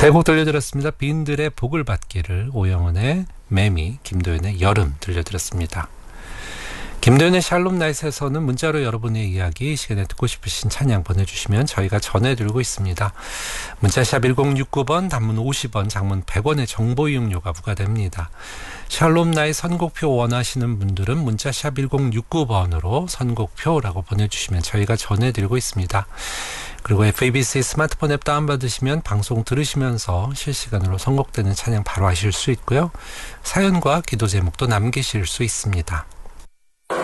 세 곡 들려드렸습니다. 빈들의 복을 받기를, 오영은의 매미, 김도연의 여름 들려드렸습니다. 김도연의 샬롬 나잇에서는 문자로 여러분의 이야기, 이 시간에 듣고 싶으신 찬양 보내주시면 저희가 전해드리고 있습니다. 문자샵 1069번, 단문 50원, 장문 100원의 정보 이용료가 부과됩니다. 샬롬 나잇 선곡표 원하시는 분들은 문자샵 1069번으로 선곡표라고 보내주시면 저희가 전해드리고 있습니다. 그리고 FABC 스마트폰 앱 다운받으시면 방송 들으시면서 실시간으로 선곡되는 찬양 바로 하실 수 있고요. 사연과 기도 제목도 남기실 수 있습니다.